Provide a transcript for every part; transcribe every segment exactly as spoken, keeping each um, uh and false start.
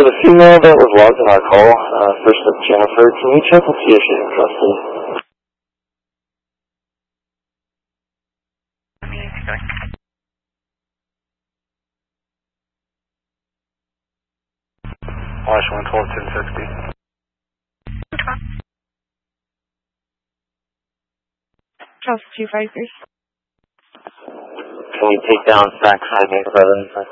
For the female that was logged in our call, uh, first up Jennifer, can you check and see if she's interested? Wash one twelve ten sixty. Charles two five three. Can we take down fax five eight seven?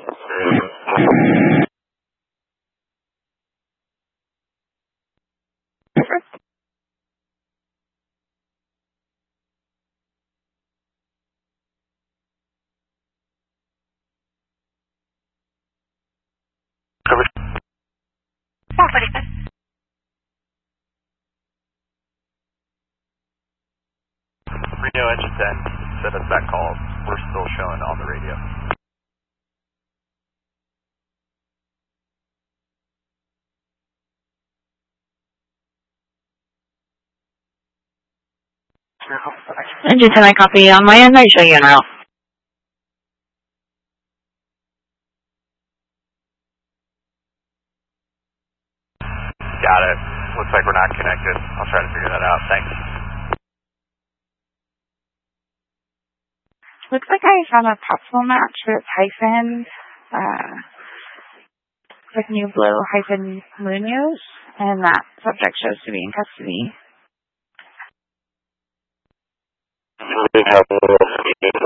Radio engine ten, send us back calls. We're still showing on the radio. Engine ten, I copy. On my end, I show you en route. Got it. Looks like we're not connected. I'll try to figure that out. Thanks. Looks like I found a possible match with hyphen, uh, with New Blue hyphen Munoz, and that subject shows to be in custody. We have